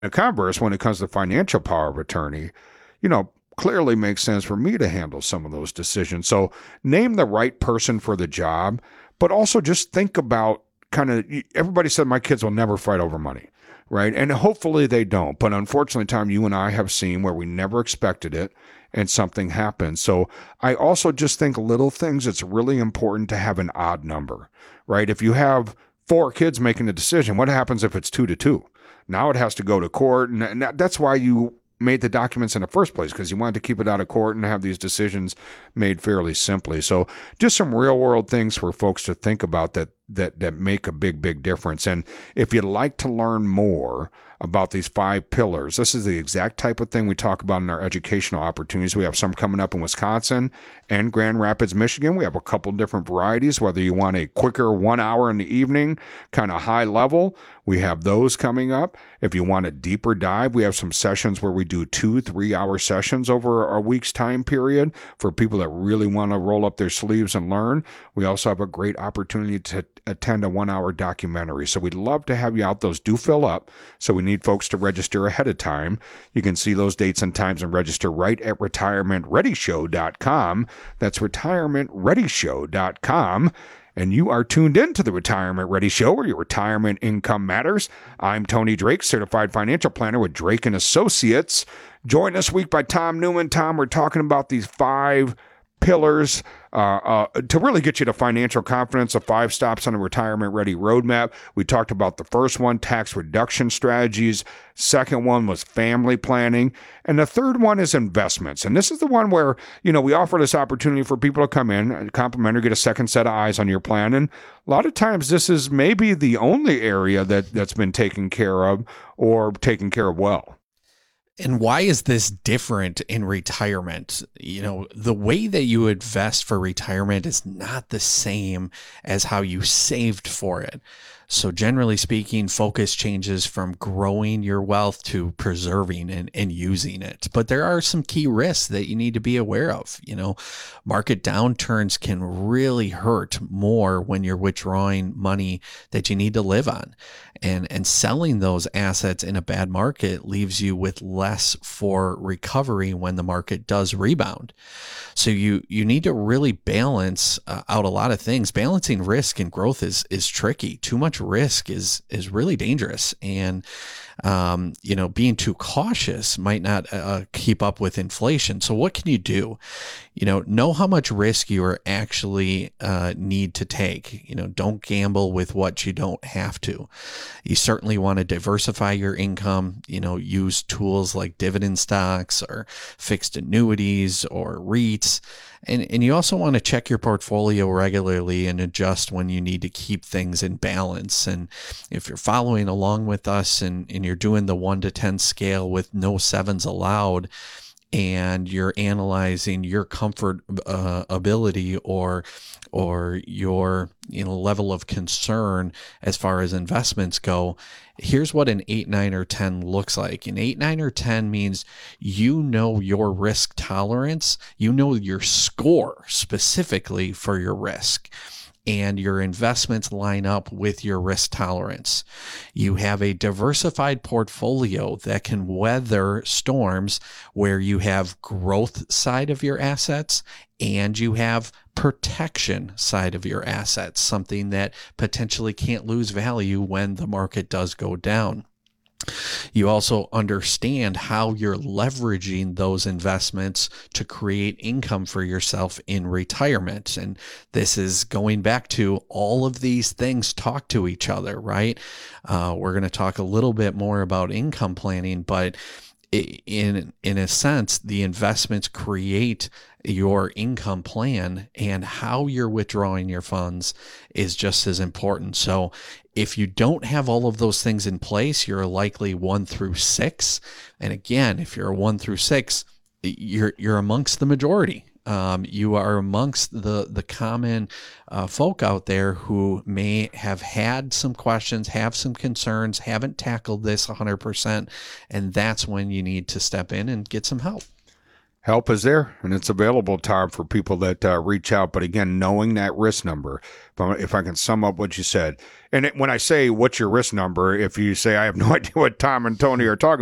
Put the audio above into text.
The converse, when it comes to financial power of attorney, clearly makes sense for me to handle some of those decisions. So name the right person for the job, but also just think about kind of everybody said my kids will never fight over money, right? And hopefully they don't. But unfortunately, Tom, you and I have seen where we never expected it and something happens. So I also just think little things, it's really important to have an odd number, right? If you have four kids making a decision, what happens if it's 2-2? Now it has to go to court. And that's why you made the documents in the first place, because you wanted to keep it out of court and have these decisions made fairly simply. So just some real world things for folks to think about that make a big difference. And if you'd like to learn more about these 5 pillars, this is the exact type of thing we talk about in our educational opportunities. We have some coming up in Wisconsin and Grand Rapids, Michigan. We have a couple different varieties, whether you want a quicker 1 hour in the evening, kind of high level, we have those coming up. If you want a deeper dive, we have some sessions where we do 2-3 hour sessions over a week's time period for people that really want to roll up their sleeves and learn. We also have a great opportunity to attend a 1 hour documentary. So we'd love to have you out. Those do fill up. So we need folks to register ahead of time. You can see those dates and times and register right at retirementreadyshow.com. That's retirementreadyshow.com. And you are tuned in to the Retirement Ready Show, where your retirement income matters. I'm Tony Drake, certified financial planner with Drake and Associates. Joined this week by Tom Newman. Tom, we're talking about these 5 pillars to really get you to financial confidence, the 5 stops on the Retirement Ready Roadmap. We talked about the first one, tax reduction strategies. Second one was family planning. And the third one is investments. And this is the one where, we offer this opportunity for people to come in, complimentary, get a second set of eyes on your plan. And a lot of times this is maybe the only area that's been taken care of or taken care of well. And why is this different in retirement? The way that you invest for retirement is not the same as how you saved for it. So generally speaking, focus changes from growing your wealth to preserving and using it. But there are some key risks that you need to be aware of. Market downturns can really hurt more when you're withdrawing money that you need to live on. And selling those assets in a bad market leaves you with less for recovery when the market does rebound. So you need to really balance out a lot of things. Balancing risk and growth is tricky. Too much risk is really dangerous. And being too cautious might not keep up with inflation. So what can you do? Know how much risk you are actually need to take. Don't gamble with what you don't have to. You certainly want to diversify your income. Use tools like dividend stocks or fixed annuities or REITs. And you also want to check your portfolio regularly and adjust when you need to keep things in balance. And if you're following along with us and you're doing the 1 to 10 scale with no 7s allowed, and you're analyzing your comfort ability or your level of concern as far as investments go, here's what an 8, 9, or 10 looks like. An 8, 9, or 10 means your risk tolerance, your score specifically for your risk, and your investments line up with your risk tolerance. You have a diversified portfolio that can weather storms where you have growth side of your assets and you have protection side of your assets, something that potentially can't lose value when the market does go down. You also understand how you're leveraging those investments to create income for yourself in retirement. And this is going back to all of these things talk to each other, right? We're going to talk a little bit more about income planning, but in a sense, the investments create your income plan, and how you're withdrawing your funds is just as important. So if you don't have all of those things in place, you're likely 1 through 6. And again, if you're a 1 through 6, you're amongst the majority. You are amongst the common folk out there who may have had some questions, have some concerns, haven't tackled this 100%, and that's when you need to step in and get some help. Help is there, and it's available, Tom, for people that reach out. But again, knowing that risk number, if I can sum up what you said, and when I say what's your risk number, if you say I have no idea what Tom and Tony are talking